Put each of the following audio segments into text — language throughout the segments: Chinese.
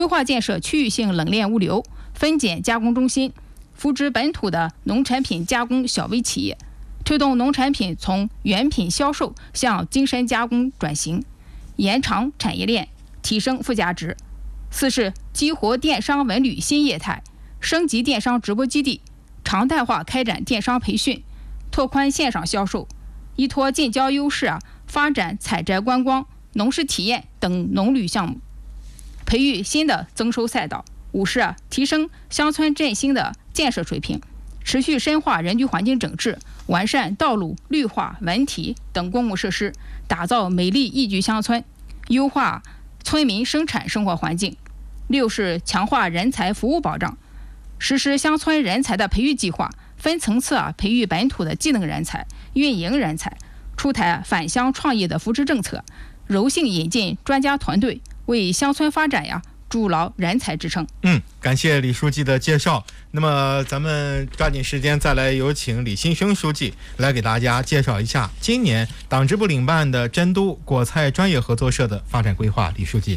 规划建设区域性冷链物流、分拣加工中心，扶植本土的农产品加工小微企业，推动农产品从原品销售向精深加工转型，延长产业链，提升附加值。四是激活电商文旅新业态，升级电商直播基地，常态化开展电商培训，拓宽线上销售，依托近郊优势发展采摘观光、农事体验等农旅项目，培育新的增收赛道。五是提升乡村振兴的建设水平，持续深化人居环境整治，完善道路、绿化、文体等公共设施，打造美丽宜居乡村，优化村民生产生活环境。六是强化人才服务保障，实施乡村人才的培育计划，分层次培育本土的技能人才、运营人才，出台返乡创业的扶持政策，柔性引进专家团队，为乡村发展筑牢人才支撑。 感谢李书记的介绍。那么咱们抓紧时间再来有请李新生书记来给大家介绍一下今年党支部领办的真都果菜专业合作社的发展规划。李书记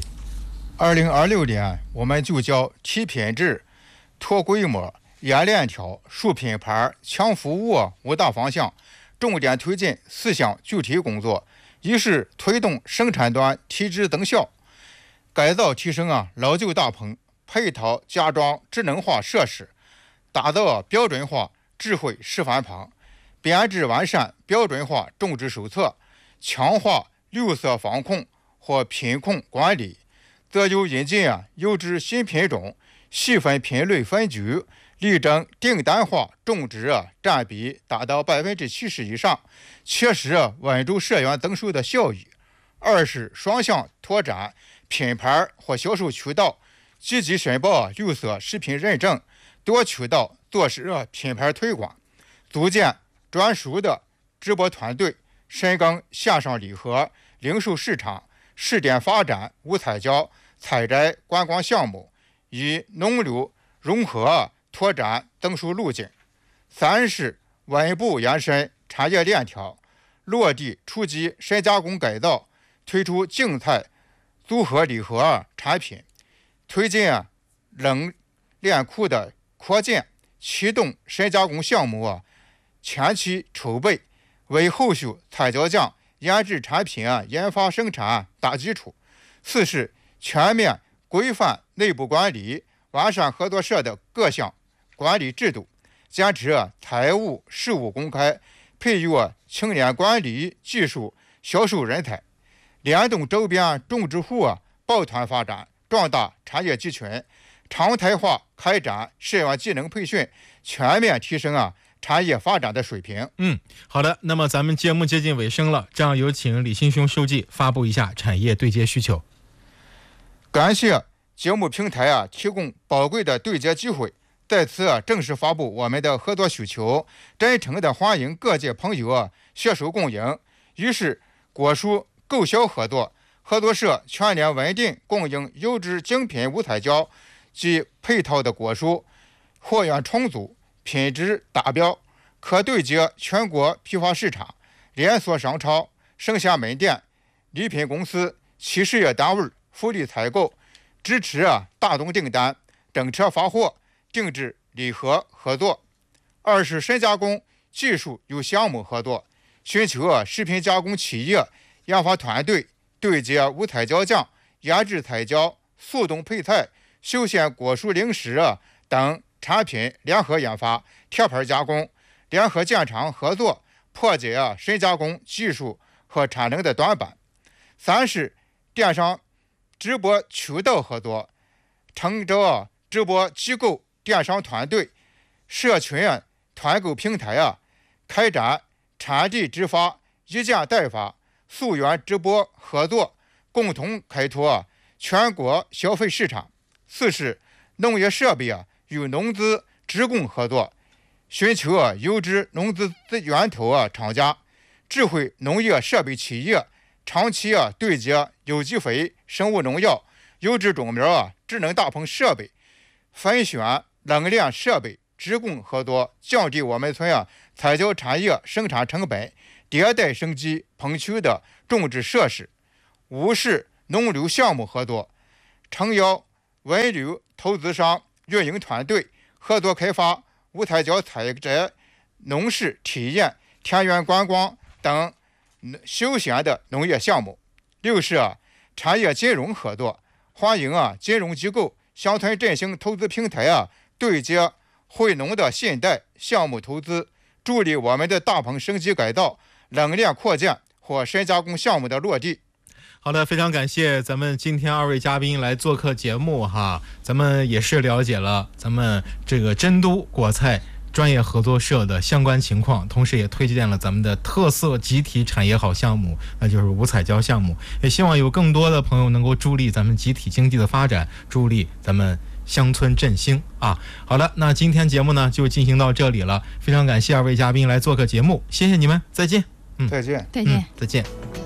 ，2026年我们就叫提品质、拓规模、演链条、树品牌、强服务5大方向，重点推进4项具体工作。一是推动生产端提质增效，改造提升老旧大棚配套加装智能化设施，打造标准化智慧示范棚，编制完善标准化种植手册，强化绿色防控和品控管理，则就引进优质新品种，细分品类分局，力争订单化种植占比达到70%以上，切实稳住社员增收的效益。二是双向拓展品牌或销售渠道，积极申报绿色食品认证，多渠道做实品牌推广，组建专属的直播团队，深耕线上礼盒、零售市场，试点发展无彩椒采摘观光项目，以农流融合拓展增收路径。三是稳步延伸产业链条，落地初级深加工改造，推出净菜组合礼盒产品，推进冷链库的扩建，启动深加工项目前期筹备，为后续彩椒酱研制产品研发生产打基础。四是全面规范内部管理，完善合作社的各项管理制度，坚持财务事务公开，培育青年管理技术销售人才，联动周边种植户抱团发展，壮大产业集群，常态化开展社员技能培训，全面提升产业发展的水平。 好的，那么咱们节目接近尾声了，这样有请李新雄书记发布一下产业对接需求。 感谢节目平台提供宝贵的对接机会，在此正式发布我们的合作需求，真诚的欢迎各界朋友携手共赢。一是果蔬购销合作，合作社全年稳定供应优质精品无彩椒及配套的果蔬，货源充足，品质达标，可对接全国批发市场、连锁商超、生鲜门店、礼品公司、企事业单位、福利采购，支持大宗订单、整车发货、定制礼盒合作。二是深加工技术与项目合作，寻求食品加工企业研发团队对接无彩椒酱、研制彩椒、速冻配菜、休闲果蔬零食等产品联合研发、贴牌加工，联合建厂合作，破解深加工技术和产能的短板。三是电商直播渠道合作，诚招直播机构、电商团队、社群团购平台开展产地直发、一件代发、溯源直播合作，共同开拓全国消费市场。四是农业设备与农资职工合作，寻求优质农资源头厂家、智慧农业设备企业，长期对接有机肥、生物农药、优质种苗、智能大棚设备，分选冷链设备职工合作，降低我们村彩椒产业生产成本，迭代升级棚区的种植设施。五是农流项目合作，诚邀文旅投资商、运营团队合作开发无彩胶采摘、农事体验、田园观光等休闲的农业项目。6是产业金融合作，欢迎金融机构、乡村振兴投资平台对接惠农的信贷项目投资，助力我们的大棚升级改造、冷链扩建或深加工项目的落地。 好的，非常感谢咱们今天2位嘉宾来做客节目哈，咱们也是了解了咱们这个真都果菜专业合作社的相关情况，同时也推荐了咱们的特色集体产业好项目，那就是无彩胶项目。也希望有更多的朋友能够助力咱们集体经济的发展，助力咱们乡村振兴啊。好了，那今天节目呢就进行到这里了，非常感谢2位嘉宾来做客节目，谢谢你们，再见。 再见。 再见。 再见。